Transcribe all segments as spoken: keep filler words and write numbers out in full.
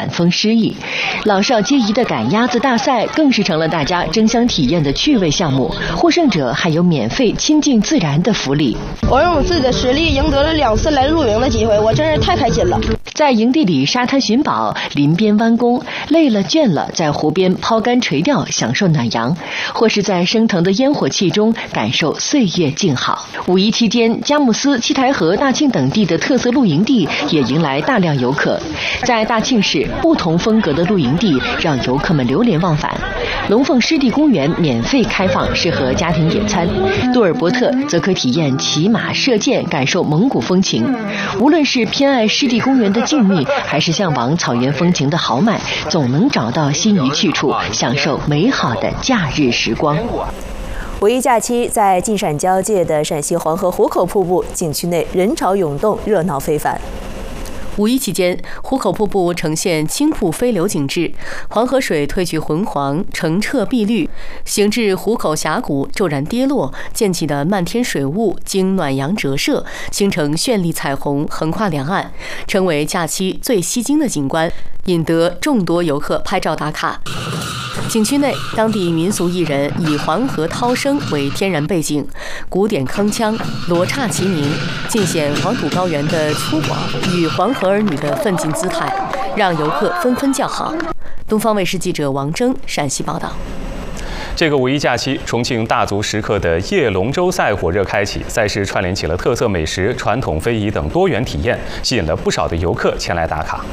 晚风诗意。老少皆宜的赶鸭子大赛更是成了大家争相体验的趣味项目，获胜者还有免费亲近自然的福利。 我用我自己的实力赢得了两次来露营的机会，我真是太开心了。 在营地里沙滩寻宝，林边弯弓，累了倦了，在湖边抛竿垂钓，享受暖阳，或是在升腾的烟火气中感受岁月静好。五一期间，佳木斯、七台河、大庆等地的特色露营地也迎来大量游客。在大庆市，不同风格的露营地让游客们流连忘返。龙凤湿地公园免费开放，适合家庭野餐；杜尔伯特则可体验骑马、射箭，感受蒙古风情。无论是偏爱湿地公园的静谧，还是向往草原风情的豪迈，总能找到心仪去处，享受美好的假日时光。 五一假期，在晋陕交界的陕西黄河壶口瀑布景区内人潮涌动，热闹非凡。 五一期间，壶口瀑布呈现清瀑飞流景致，黄河水褪去浑黄，澄澈碧绿，行至壶口峡谷骤然跌落，溅起的漫天水雾经暖阳折射，形成绚丽彩虹，横跨两岸，成为假期最吸睛的景观，引得众多游客拍照打卡。景区内，当地民俗艺人以黄河涛声为天然背景，古典铿锵，罗刹齐鸣，尽显黄土高原的粗犷与黄河儿女的奋进姿态，让游客纷纷叫好。东方卫视记者王征陕西报道。 这个五一假期，重庆大足石刻的夜龙舟赛火热开启，赛事串联起了特色美食、传统非遗等多元体验，吸引了不少的游客前来打卡。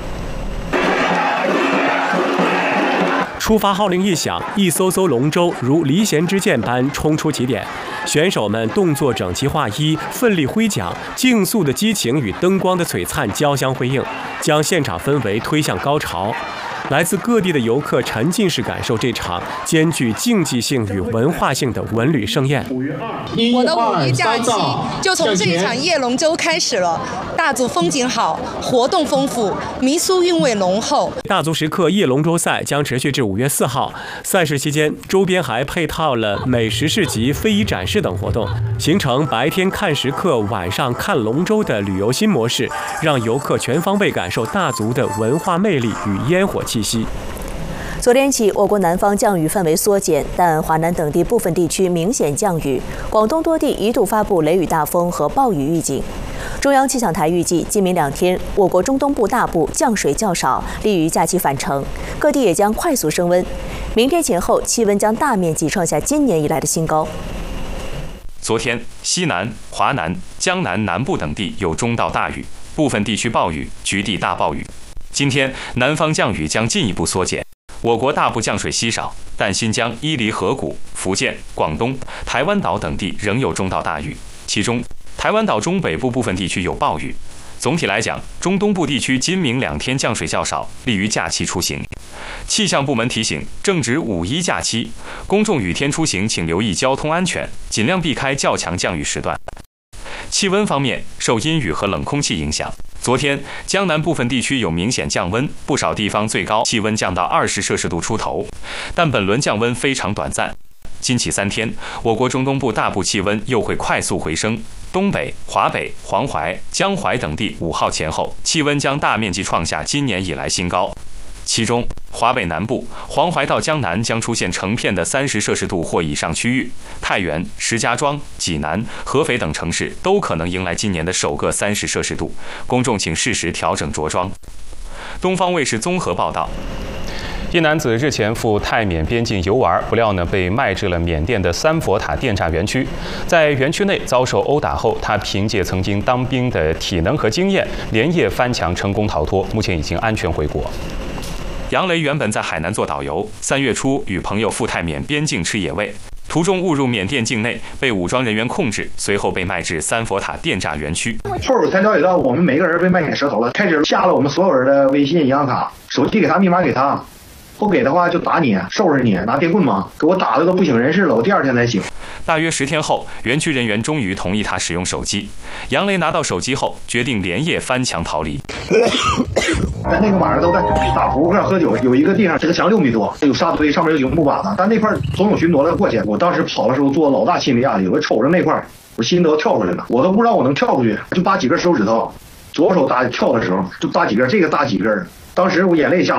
出发号令一响，一艘艘龙舟如离弦之箭般冲出起点，选手们动作整齐划一，奋力挥桨，竞速的激情与灯光的璀璨交相辉映，将现场氛围推向高潮。来自各地的游客沉浸式感受这场兼具竞技性与文化性的文旅盛宴。 我的五一假期就从这一场夜龙舟开始了。大足风景好，活动丰富，民俗韵味浓厚。 大足石刻夜龙舟赛将持续至五月四号。赛事期间，周边还配套了美食市集、非遗展示等活动，形成白天看石刻、晚上看龙舟的旅游新模式，让游客全方位感受大足的文化魅力与烟火气息。 昨天起，我国南方降雨范围缩减，但华南等地部分地区明显降雨。广东多地一度发布雷雨大风和暴雨预警。中央气象台预计，今明两天，我国中东部大部降水较少，利于假期返程，各地也将快速升温。明天前后，气温将大面积创下今年以来的新高。 昨天，西南、华南、江南南部等地有中到大雨，部分地区暴雨，局地大暴雨。今天，南方降雨将进一步缩减。我国大部降水稀少，但新疆、伊犁河谷、福建、广东、台湾岛等地仍有中到大雨，其中台湾岛中北部部分地区有暴雨。总体来讲，中东部地区今明两天降水较少，利于假期出行。气象部门提醒，正值五一假期，公众雨天出行请留意交通安全，尽量避开较强降雨时段。气温方面，受阴雨和冷空气影响，昨天江南部分地区有明显降温，不少地方最高气温降到二十摄氏度出头，但本轮降温非常短暂。今起三天，我国中东部大部气温又会快速回升，东北、华北、黄淮、江淮等地五号前后气温将大面积创下今年以来新高。其中，华北南部、黄淮到江南将出现成片的三十摄氏度或以上区域，太原、石家庄、济南、合肥等城市都可能迎来今年的首个三十摄氏度，公众请适时调整着装。东方卫视综合报道。一男子日前赴泰缅边境游玩，不料呢被卖至了缅甸的三佛塔电炸园区。在园区内遭受殴打后，他凭借曾经当兵的体能和经验，连夜翻墙成功逃脱，目前已经安全回国。杨雷原本在海南做导游，三月初与朋友赴泰缅边境吃野味，途中误入缅甸境内，被武装人员控制，随后被卖至三佛塔电炸园区。 后儿才了解到，我们每个人被卖给蛇头了，开始下了我们所有人的微信、银行卡、手机给他，密码给他，不给的话就打你，收拾你，拿电棍嘛，给我打的都不省人事了，我第二天才醒。 大约十天后，园区人员终于同意他使用手机。杨雷拿到手机后，决定连夜翻墙逃离。 咱那个晚上都在打扑克喝酒，有一个地上这个墙六米多，有沙堆，上面有几个木板子，但那块总有巡逻的过去。我当时跑的时候做老大心理压力，我瞅着那块，我心都要跳出来了，我都不知道我能跳出去，就搭几根手指头，左手搭跳的时候就搭几根，这个搭几根，当时我眼泪下